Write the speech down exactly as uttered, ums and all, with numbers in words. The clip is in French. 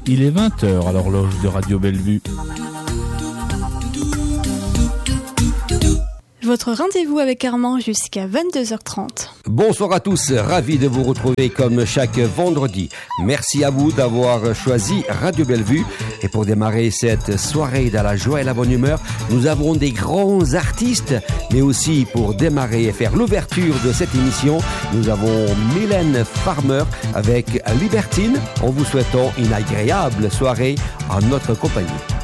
Il est vingt heures à l'horloge de Radio Bellevue. Votre rendez-vous avec Armand jusqu'à vingt-deux heures trente. Bonsoir à tous, ravi de vous retrouver comme chaque vendredi. Merci à vous d'avoir choisi Radio Bellevue. Et pour démarrer cette soirée dans la joie et la bonne humeur, nous avons des grands artistes, mais aussi pour démarrer et faire l'ouverture de cette émission, nous avons Mylène Farmer avec Libertine, en vous souhaitant une agréable soirée en notre compagnie.